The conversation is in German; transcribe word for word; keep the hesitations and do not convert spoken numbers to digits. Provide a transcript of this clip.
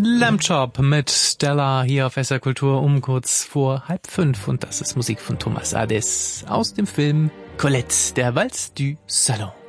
Lamb Chop mit Stella hier auf S R Kultur um kurz vor halb fünf. Und das ist Musik von Thomas Adès aus dem Film Colette, der Walz du Salon.